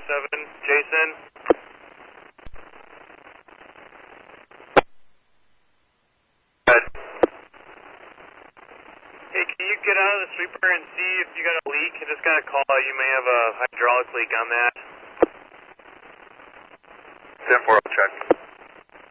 Jason. Good. Hey, can you get out of the sweeper and see if you got a leak? I just got a call. You may have a hydraulic leak on that. 10-4, I'll check.